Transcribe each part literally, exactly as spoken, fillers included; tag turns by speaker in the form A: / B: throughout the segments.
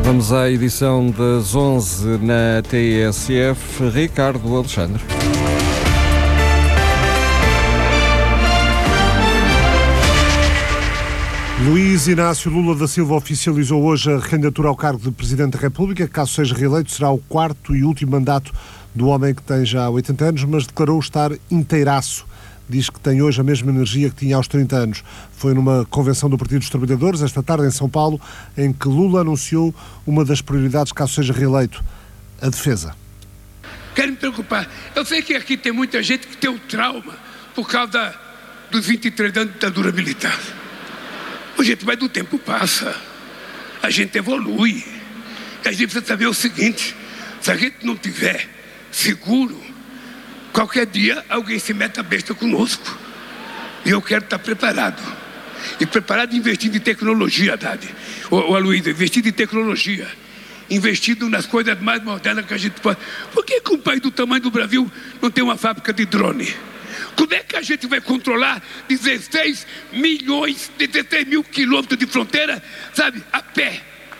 A: Vamos à edição das onze na T S F. Ricardo Alexandre.
B: Luís Inácio Lula da Silva oficializou hoje a recandidatura ao cargo de Presidente da República. Caso seja reeleito, será o quarto e último mandato do homem que tem já oitenta anos, mas declarou estar inteiraço. Diz que tem hoje a mesma energia que tinha aos trinta anos. Foi numa convenção do Partido dos Trabalhadores, esta tarde em São Paulo, em que Lula anunciou uma das prioridades caso seja reeleito: a defesa.
C: Quero me preocupar. Eu sei que aqui tem muita gente que tem um trauma por causa dos vinte e três anos de ditadura militar. O jeito, mas o tempo passa, a gente evolui. E a gente precisa saber o seguinte: se a gente não tiver seguro, qualquer dia alguém se mete a besta conosco. E eu quero estar preparado. E preparado investindo em tecnologia, Haddad. Ô, ô Aloysio, investindo em tecnologia. Investindo nas coisas mais modernas que a gente pode. Por que que um país do tamanho do Brasil não tem uma fábrica de drone? Como é que a gente vai controlar dezesseis milhões, dezesseis mil quilômetros de fronteira, sabe, a pé?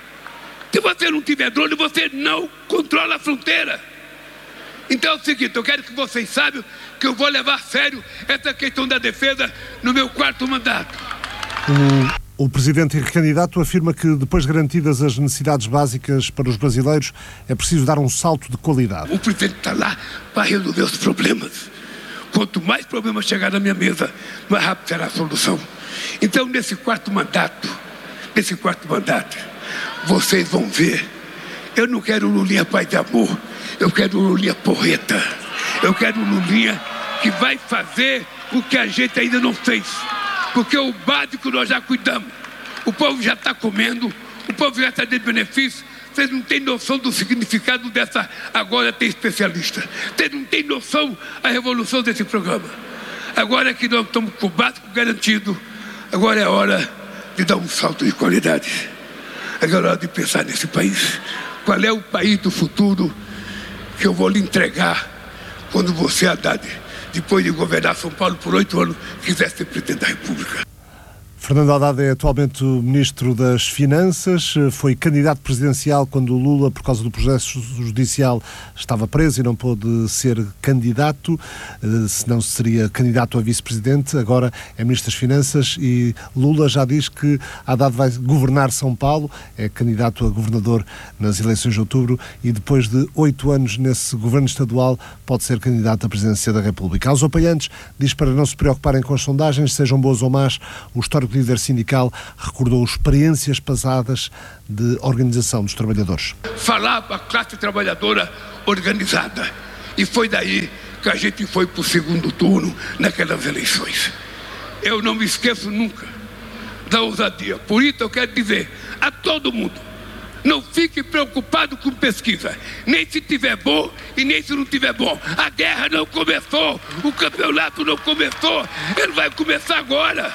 C: Se você não tiver drone, você não controla a fronteira. Então é o seguinte, eu quero que vocês saibam que eu vou levar a sério essa questão da defesa no meu quarto mandato.
B: O, o Presidente e recandidato afirma que, depois de garantidas as necessidades básicas para os brasileiros, é preciso dar um salto de qualidade.
C: O Presidente está lá para resolver os problemas. Quanto mais problemas chegar na minha mesa, mais rápido será a solução. Então, nesse quarto mandato, nesse quarto mandato, vocês vão ver. Eu não quero Lulinha paz de amor, eu quero Lulinha porreta. Eu quero Lulinha que vai fazer o que a gente ainda não fez. Porque o básico nós já cuidamos. O povo já está comendo, o povo já está tendo benefício. Vocês não têm noção do significado dessa agora tem especialista. Vocês não têm noção da revolução desse programa. Agora que nós estamos com o básico garantido, agora é hora de dar um salto de qualidade. Agora é hora de pensar nesse país. Qual é o país do futuro que eu vou lhe entregar quando você, Haddad, depois de governar São Paulo por oito anos, quiser ser presidente da República?
B: Fernando Haddad é atualmente o Ministro das Finanças, foi candidato presidencial quando Lula, por causa do processo judicial, estava preso e não pôde ser candidato, senão seria candidato a vice-presidente. Agora é Ministro das Finanças e Lula já diz que Haddad vai governar São Paulo, é candidato a governador nas eleições de outubro e depois de oito anos nesse governo estadual pode ser candidato à presidência da República. Aos apoiantes diz para não se preocuparem com as sondagens, sejam boas ou más. O histórico líder sindical recordou experiências passadas de organização dos trabalhadores.
C: Falar para a classe trabalhadora organizada. E foi daí que a gente foi para o segundo turno naquelas eleições. Eu não me esqueço nunca da ousadia. Por isso eu quero dizer a todo mundo: não fique preocupado com pesquisa, nem se tiver bom e nem se não tiver bom. A guerra não começou, o campeonato não começou, ele vai começar agora.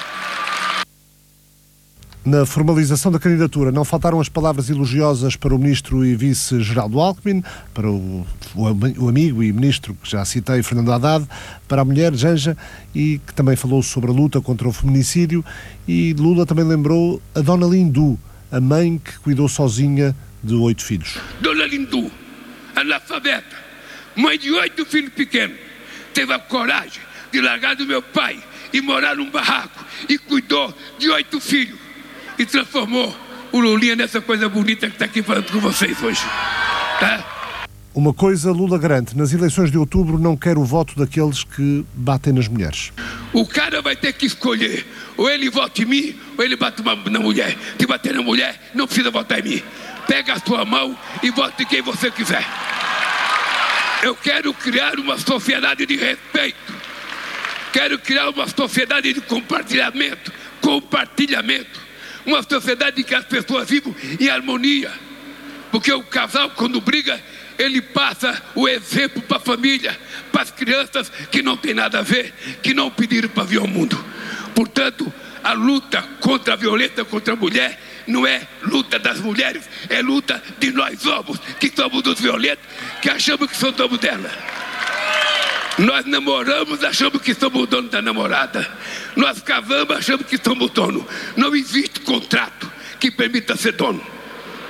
B: Na formalização da candidatura não faltaram as palavras elogiosas para o Ministro e Vice Geraldo Alckmin, para o, o, o amigo e Ministro que já citei, Fernando Haddad, para a mulher, Janja, e que também falou sobre a luta contra o feminicídio, e Lula também lembrou a Dona Lindu, a mãe que cuidou sozinha de oito filhos.
C: Dona Lindu, analfabeta, mãe de oito filhos pequenos, teve a coragem de largar do meu pai e morar num barraco e cuidou de oito filhos. E transformou o Lulinha nessa coisa bonita que está aqui falando com vocês hoje. Tá?
B: Uma coisa Lula garante: nas eleições de outubro não quer o voto daqueles que batem nas mulheres.
C: O cara vai ter que escolher: ou ele vota em mim, ou ele bate na mulher. Se bater na mulher, não precisa votar em mim. Pega a sua mão e vote em quem você quiser. Eu quero criar uma sociedade de respeito. Quero criar uma sociedade de compartilhamento. Compartilhamento. Uma sociedade em que as pessoas vivem em harmonia. Porque o casal, quando briga, ele passa o exemplo para a família, para as crianças que não tem nada a ver, que não pediram para vir ao mundo. Portanto, a luta contra a violência contra a mulher não é luta das mulheres, é luta de nós homens, que somos os violentos, que achamos que somos donos dela. Nós namoramos, achamos que somos o dono da namorada. Nós casamos, achamos que somos dono. Não existe contrato que permita ser dono.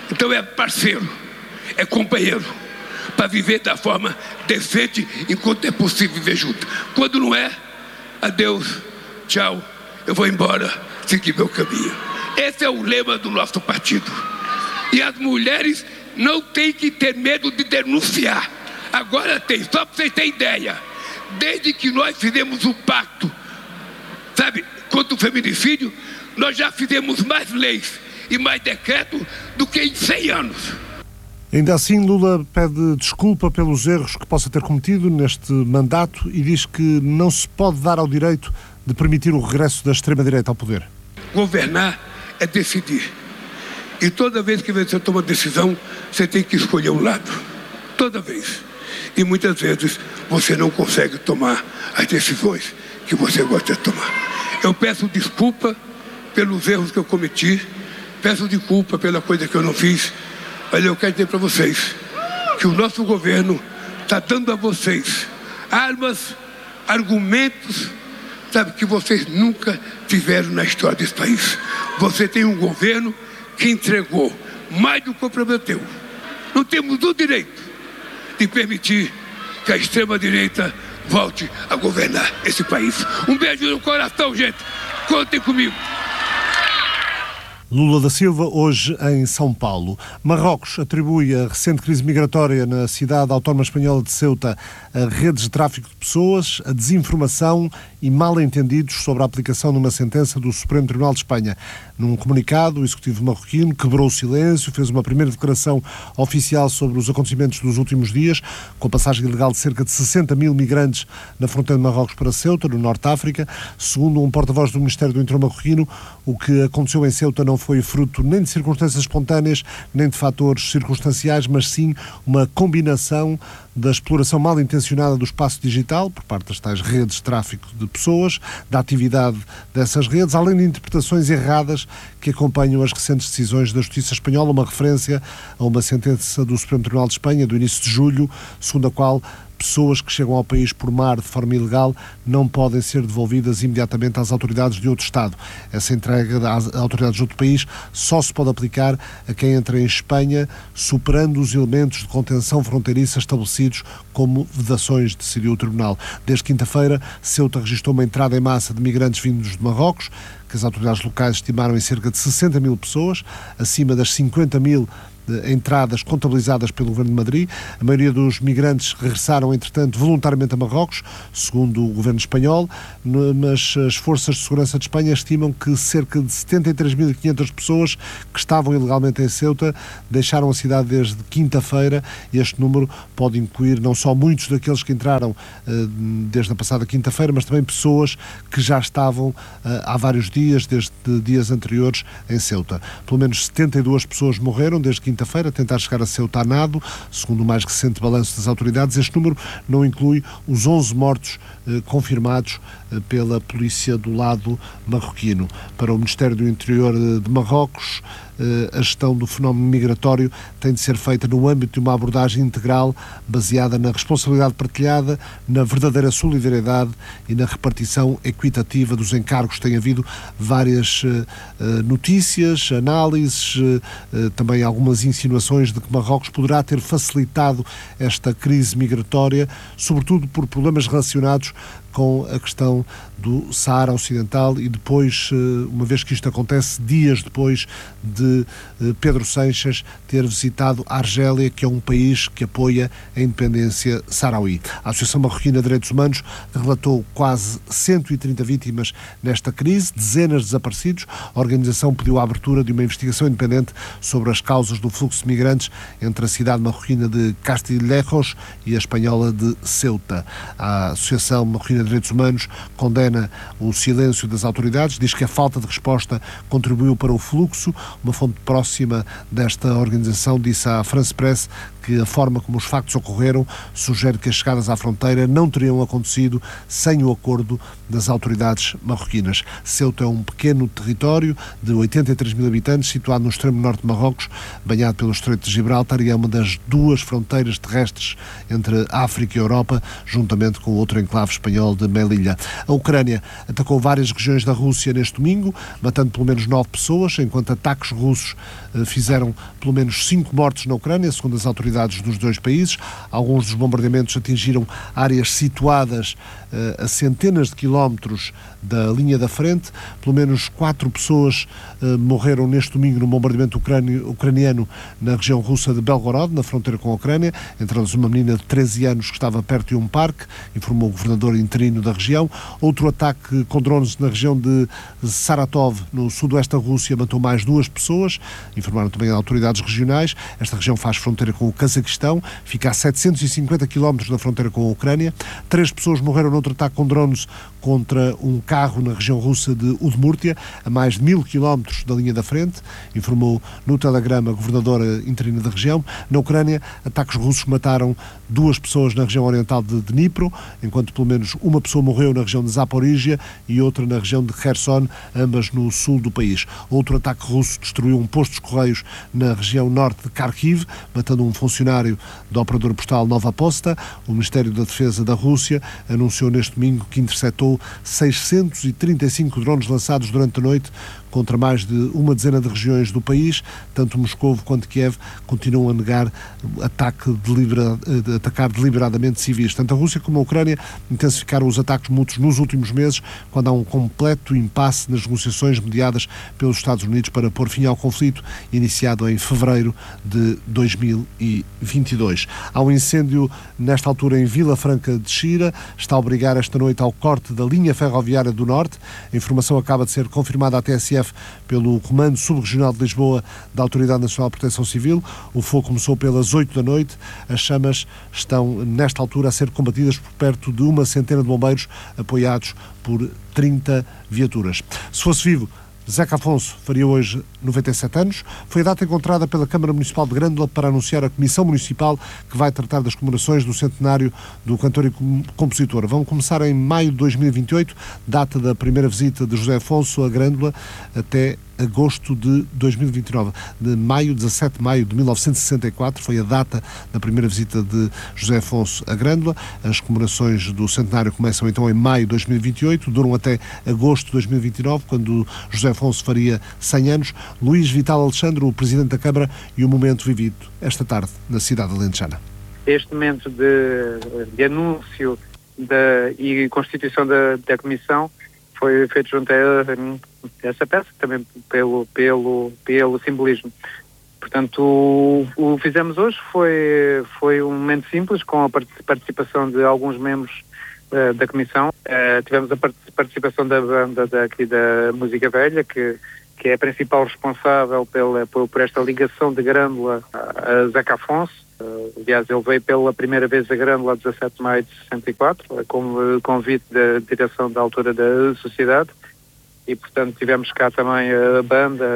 C: Então é parceiro, é companheiro, para viver da forma decente enquanto é possível viver junto. Quando não é, adeus, tchau, eu vou embora, seguir meu caminho. Esse é o lema do nosso partido. E as mulheres não têm que ter medo de denunciar. Agora tem, só para vocês terem ideia. Desde que nós fizemos o pacto, sabe, contra o feminicídio, nós já fizemos mais leis e mais decretos do que em cem anos.
B: Ainda assim, Lula pede desculpa pelos erros que possa ter cometido neste mandato e diz que não se pode dar ao direito de permitir o regresso da extrema-direita ao poder.
C: Governar é decidir. E toda vez que você toma decisão, você tem que escolher um lado. Toda vez. E muitas vezes você não consegue tomar as decisões que você gosta de tomar. Eu peço desculpa pelos erros que eu cometi, peço desculpa pela coisa que eu não fiz, mas eu quero dizer para vocês que o nosso governo está dando a vocês armas, argumentos, sabe, que vocês nunca tiveram na história desse país. Você tem um governo que entregou mais do que prometeu. Não temos o direito de permitir que a extrema-direita volte a governar esse país. Um beijo no coração, gente. Contem comigo.
B: Lula da Silva, hoje em São Paulo. Marrocos atribui a recente crise migratória na cidade autónoma espanhola de Ceuta a redes de tráfico de pessoas, a desinformação e mal-entendidos sobre a aplicação de uma sentença do Supremo Tribunal de Espanha. Num comunicado, o executivo marroquino quebrou o silêncio, fez uma primeira declaração oficial sobre os acontecimentos dos últimos dias, com a passagem ilegal de cerca de sessenta mil migrantes na fronteira de Marrocos para Ceuta, no Norte de África. Segundo um porta-voz do Ministério do Interior marroquino, o que aconteceu em Ceuta não foi fruto nem de circunstâncias espontâneas, nem de fatores circunstanciais, mas sim uma combinação da exploração mal intencionada do espaço digital, por parte das tais redes de tráfico de pessoas, da atividade dessas redes, além de interpretações erradas que acompanham as recentes decisões da Justiça Espanhola, uma referência a uma sentença do Supremo Tribunal de Espanha do início de julho, segundo a qual pessoas que chegam ao país por mar de forma ilegal não podem ser devolvidas imediatamente às autoridades de outro Estado. Essa entrega às autoridades de outro país só se pode aplicar a quem entra em Espanha superando os elementos de contenção fronteiriça estabelecidos como vedações, decidiu o Tribunal. Desde quinta-feira, Ceuta registrou uma entrada em massa de migrantes vindos de Marrocos, que as autoridades locais estimaram em cerca de sessenta mil pessoas, acima das cinquenta mil entradas contabilizadas pelo Governo de Madrid. A maioria dos migrantes regressaram, entretanto, voluntariamente a Marrocos, segundo o Governo espanhol, mas as forças de segurança de Espanha estimam que cerca de setenta e três mil e quinhentas pessoas que estavam ilegalmente em Ceuta deixaram a cidade desde quinta-feira, e este número pode incluir não só muitos daqueles que entraram desde a passada quinta-feira, mas também pessoas que já estavam há vários dias, desde dias anteriores, em Ceuta. Pelo menos setenta e duas pessoas morreram desde quinta-feira quinta-feira a tentar chegar a Ceuta a nado, segundo o mais recente balanço das autoridades. Este número não inclui os onze mortos eh, confirmados eh, pela polícia do lado marroquino. Para o Ministério do Interior de Marrocos, eh, a gestão do fenómeno migratório tem de ser feita no âmbito de uma abordagem integral baseada na responsabilidade partilhada, na verdadeira solidariedade e na repartição equitativa dos encargos. Tem havido várias eh, notícias, análises, eh, também algumas insinuações de que Marrocos poderá ter facilitado esta crise migratória, sobretudo por problemas relacionados com a questão do Saara Ocidental e depois, uma vez que isto acontece, dias depois de Pedro Sanches ter visitado a Argélia, que é um país que apoia a independência saharaui. A Associação Marroquina de Direitos Humanos relatou quase cento e trinta vítimas nesta crise, dezenas de desaparecidos. A organização pediu a abertura de uma investigação independente sobre as causas do fluxo de migrantes entre a cidade marroquina de Castillejos e a espanhola de Ceuta. A Associação Marroquina de Direitos Humanos condena o silêncio das autoridades, diz que a falta de resposta contribuiu para o fluxo. Uma fonte próxima desta organização disse à France Press que a forma como os factos ocorreram sugere que as chegadas à fronteira não teriam acontecido sem o acordo das autoridades marroquinas. Ceuta é um pequeno território de oitenta e três mil habitantes, situado no extremo norte de Marrocos, banhado pelo Estreito de Gibraltar, e é uma das duas fronteiras terrestres entre África e Europa, juntamente com o outro enclave espanhol de Melilla. A Ucrânia atacou várias regiões da Rússia neste domingo, matando pelo menos nove pessoas, enquanto ataques russos fizeram pelo menos cinco mortes na Ucrânia, segundo as autoridades dos dois países. Alguns dos bombardeamentos atingiram áreas situadas uh, a centenas de quilómetros da linha da frente. Pelo menos quatro pessoas uh, morreram neste domingo no bombardeamento ucrani- ucraniano na região russa de Belgorod, na fronteira com a Ucrânia, entre elas uma menina de treze anos que estava perto de um parque, informou o governador interino da região. Outro ataque com drones na região de Saratov, no sudoeste da Rússia, matou mais duas pessoas, informaram também as autoridades regionais. Esta região faz fronteira com o Cazaquistão, fica a setecentos e cinquenta quilómetros da fronteira com a Ucrânia. Três pessoas morreram noutro ataque com drones contra um carro na região russa de Udmurtia, a mais de mil quilómetros da linha da frente, informou no telegrama a governadora interina da região. Na Ucrânia, ataques russos mataram duas pessoas na região oriental de Dnipro, enquanto pelo menos uma pessoa morreu na região de Zaporígia e outra na região de Kherson, ambas no sul do país. Outro ataque russo destruiu um posto de correios na região norte de Kharkiv, matando um funcionário da operadora postal Nova Posta. O Ministério da Defesa da Rússia anunciou neste domingo que interceptou seiscentos e trinta e cinco drones lançados durante a noite contra mais de uma dezena de regiões do país. Tanto Moscovo quanto Kiev continuam a negar ataque delibera, de atacar deliberadamente civis. Tanto a Rússia como a Ucrânia intensificaram os ataques mútuos nos últimos meses, quando há um completo impasse nas negociações mediadas pelos Estados Unidos para pôr fim ao conflito, iniciado em fevereiro de dois mil e vinte e dois. Há um incêndio nesta altura em Vila Franca de Xira, está a obrigar esta noite ao corte da linha ferroviária do Norte. A informação acaba de ser confirmada à T S F pelo Comando Subregional de Lisboa da Autoridade Nacional de Proteção Civil. O fogo começou pelas oito da noite. As chamas estão, nesta altura, a ser combatidas por perto de uma centena de bombeiros, apoiados por trinta viaturas. Se fosse vivo, Zeca Afonso faria hoje noventa e sete anos. Foi a data encontrada pela Câmara Municipal de Grândola para anunciar a Comissão Municipal que vai tratar das comemorações do centenário do cantor e compositor. Vão começar em maio de dois mil e vinte e oito, data da primeira visita de José Afonso a Grândola, até agosto de dois mil e vinte e nove. De maio, dezassete de maio de mil novecentos e sessenta e quatro, foi a data da primeira visita de José Afonso a Grândola. As comemorações do centenário começam então em maio de dois mil e vinte e oito, duram até agosto de dois mil e vinte e nove, quando José Afonso faria cem anos. Luís Vital Alexandre, o Presidente da Câmara, e o momento vivido esta tarde na cidade alentejana.
D: Este momento de, de anúncio da, e constituição da, da Comissão foi feito junto a essa peça, também pelo, pelo, pelo simbolismo. Portanto, o, o que fizemos hoje foi, foi um momento simples, com a participação de alguns membros uh, da Comissão. Uh, tivemos a participação da banda daqui da Música Velha, que, que é a principal responsável pela, por, por esta ligação de Grândola a Zeca Afonso. Uh, aliás, ele veio pela primeira vez a Grândola a dezassete de maio de sessenta e quatro, com convite da direção da altura da sociedade, e portanto tivemos cá também a banda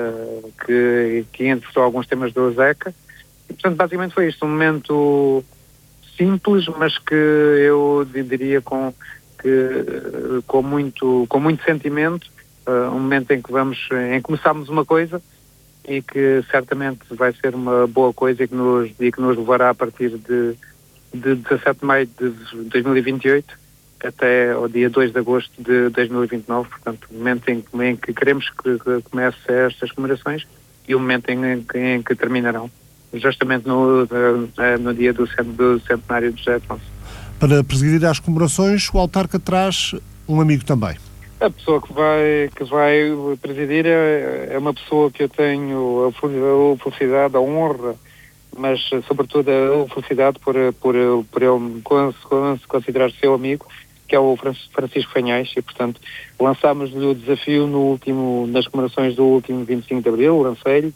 D: que, que interpretou alguns temas do Zeca, e portanto basicamente foi isto, um momento simples, mas que eu diria com, que, com, muito, com muito sentimento, uh, um momento em que vamos, em que começámos uma coisa e que certamente vai ser uma boa coisa e que nos, e que nos levará a partir de, de dezassete de maio de dois mil e vinte e oito até ao dia dois de agosto de dois mil e vinte e nove, portanto, o momento em, em que queremos que, que comece estas comemorações e o momento em, em, em que terminarão, justamente no, no dia do, do centenário de José Afonso.
B: Para presidir as comemorações, o autarca traz um amigo também.
D: A pessoa que vai, que vai presidir é, é uma pessoa que eu tenho a felicidade, a honra, mas sobretudo a felicidade por, por, por ele se considerar seu amigo, que é o Francisco Fanhais, e portanto lançámos-lhe o desafio no último, nas comemorações do último vinte e cinco de abril, lancei-lhe,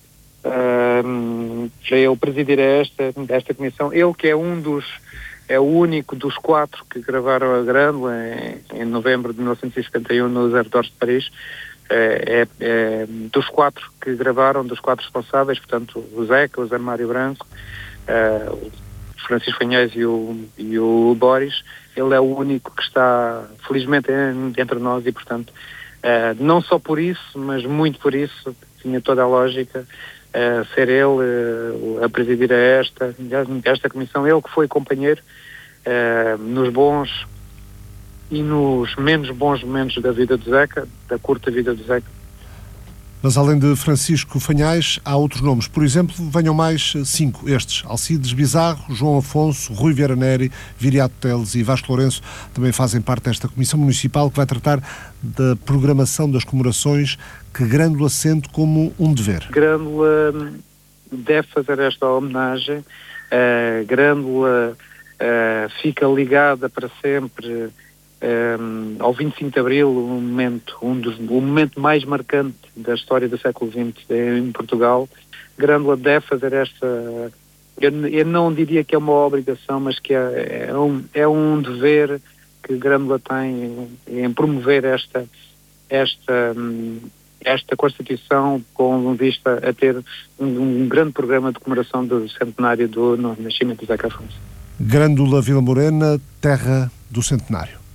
D: uh, para ele presidir esta, esta comissão. Ele que é um dos É o único dos quatro que gravaram a Grândola em, em novembro de mil novecentos e setenta e um nos arredores de Paris. É, é, é, dos quatro que gravaram, dos quatro responsáveis, portanto, o Zeca, o Zé Mário Branco, é, o Francisco Fanhais e o, e o Boris, ele é o único que está, felizmente, entre nós e, portanto, é, não só por isso, mas muito por isso, tinha toda a lógica, Uh, ser ele uh, a presidir a esta, esta comissão, ele que foi companheiro uh, nos bons e nos menos bons momentos da vida do Zeca, da curta vida do Zeca.
B: Mas além de Francisco Fanhais, há outros nomes. Por exemplo, venham mais cinco estes. Alcides Bizarro, João Afonso, Rui Vieira Neri, Viriato Teles e Vasco Lourenço também fazem parte desta Comissão Municipal que vai tratar da programação das comemorações que Grândola sente como um dever.
D: Grândola deve fazer esta homenagem. Uh, Grândola uh, fica ligada para sempre Um, ao vinte e cinco de Abril, um momento, um dos, o momento mais marcante da história do século vinte em Portugal. Grândola deve fazer esta, eu, eu não diria que é uma obrigação, mas que é, é, um, é um dever que Grândola tem em, em promover esta, esta, esta Constituição com vista a ter um, um grande programa de comemoração do centenário do no, nascimento de Zeca Afonso.
B: Grândola Vila Morena, terra do centenário.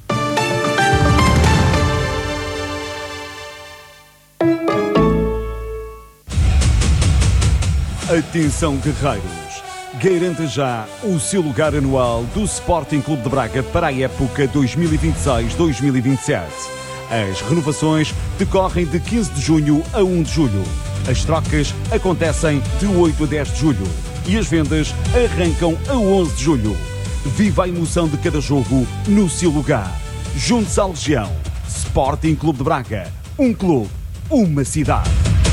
E: Atenção, guerreiros! Garanta já o seu lugar anual do Sporting Clube de Braga para a época dois mil e vinte e seis dois mil e vinte e sete. As renovações decorrem de quinze de junho a um de julho. As trocas acontecem de oito a dez de julho. E as vendas arrancam a onze de julho. Viva a emoção de cada jogo no seu lugar. Junte-se à Legião. Sporting Clube de Braga. Um clube, uma cidade.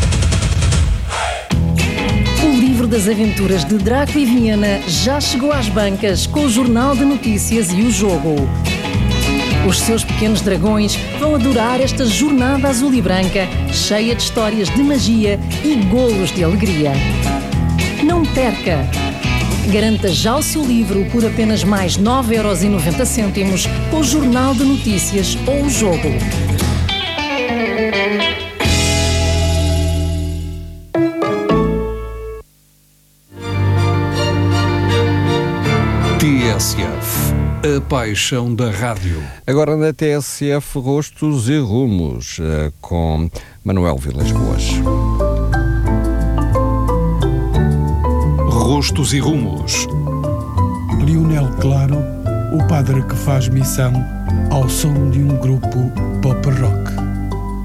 F: O livro das aventuras de Draco e Viana já chegou às bancas com o Jornal de Notícias e o Jogo. Os seus pequenos dragões vão adorar esta jornada azul e branca, cheia de histórias de magia e golos de alegria. Não perca! Garanta já o seu livro por apenas mais nove euros e noventa cêntimos com o Jornal de Notícias ou o Jogo.
G: T S F, a paixão da rádio.
A: Agora na T S F, Rostos e Rumos, com Manuel Vilas Boas.
G: Rostos e Rumos.
H: Lionel Claro, o padre que faz missão ao som de um grupo pop rock.